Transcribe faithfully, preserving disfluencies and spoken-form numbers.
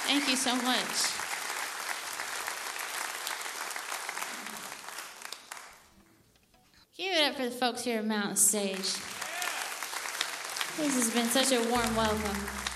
Thank you so much. Give it up for the folks here at Mountain Stage. This has been such a warm welcome.